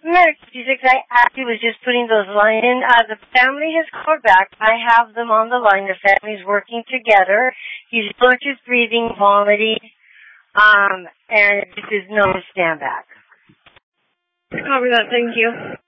Medical physics, I actually was just putting those lines in. The family has called back. I have them on the line. The family's working together. He's conscious breathing, vomiting, and this is no stand back. Copy that, thank you.